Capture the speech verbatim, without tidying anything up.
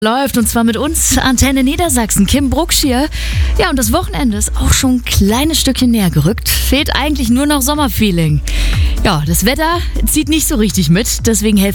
Läuft und zwar mit uns, Antenne Niedersachsen, Kim Brucksch hier. Ja, und das Wochenende ist auch schon ein kleines Stückchen näher gerückt. Fehlt eigentlich nur noch Sommerfeeling. Ja, das Wetter zieht nicht so richtig mit, deswegen helfen